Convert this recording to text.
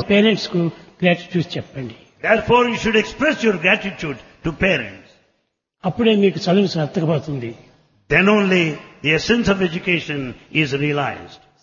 Parents కు gratitude చెప్పండి. Therefore, you should express your gratitude to parents. అప్పుడే మీకు చదువు సార్థకమవుతుంది. Then only the essence of education is realized.